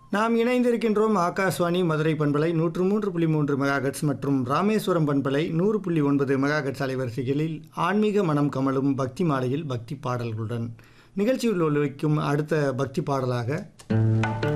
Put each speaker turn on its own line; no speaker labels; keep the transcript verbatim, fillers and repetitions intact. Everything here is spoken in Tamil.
நாம் இணைந்திருக்கின்றோம் ஆகாஷ்வாணி மதுரை பண்பலை நூற்று மூன்று புள்ளி மூன்று மெகாஹெட்ஸ் மற்றும் ராமேஸ்வரம் பண்பலை நூறு புள்ளி ஒன்பது மெகாஹெட்ஸ் அலைவரிசைகளில் ஆன்மீக மனம் கமலும் பக்தி மாலையில் பக்தி பாடல்களுடன் நிகழ்ச்சியில் ஒலிக்கும் அடுத்த பக்தி பாடலாக